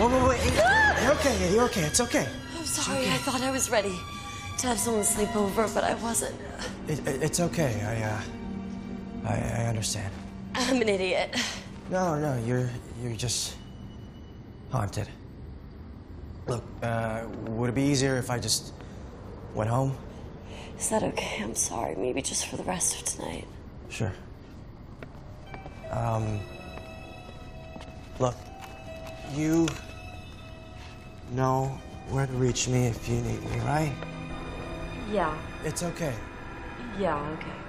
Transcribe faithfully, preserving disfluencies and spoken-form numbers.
Whoa, whoa, wait. You're okay. You're okay. It's okay. I'm sorry. Okay. I thought I was ready to have someone sleep over, but I wasn't. It, it, it's okay. I, uh, I, I understand. I'm an idiot. No, no, you're, you're just haunted. Look, uh, would it be easier if I just went home? Is that okay? I'm sorry. Maybe just for the rest of tonight. Sure. Um, look, you know where to reach me if you need me, right? Yeah. It's okay. Yeah, okay.